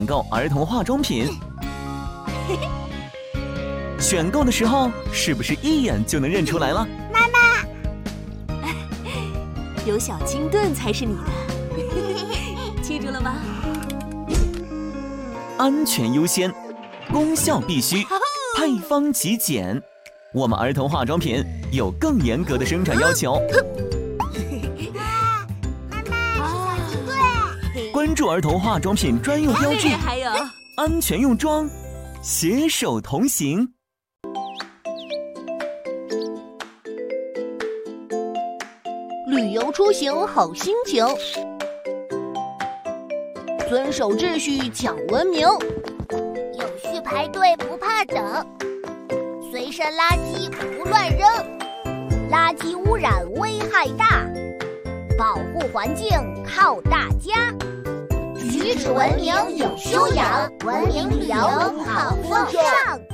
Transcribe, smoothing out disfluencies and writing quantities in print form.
购儿童化妆品。选购的时候是不是一眼就能认出来了？ 妈妈， 有小金盾才是你的，记住了吗？ 安全优先，功效必须，配方极简。我们儿童化妆品有更严格的生产要求。 妈妈，是小金盾。 关注儿童化妆品专用标志， 还有安全用妆，携手同行。 旅游出行好心情，遵守秩序讲文明， 有序排队不怕等，随身垃圾不乱扔，垃圾污染危害大，保护环境靠大家。举止文明有修养，文明旅游好风尚。